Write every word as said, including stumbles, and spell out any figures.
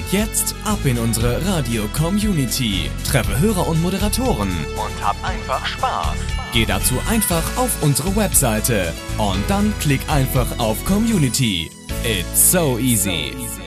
Jetzt ab in unsere Radio-Community. Treffe Hörer und Moderatoren und hab einfach Spaß. Geh dazu einfach auf unsere Webseite und dann klick einfach auf Community. It's so easy.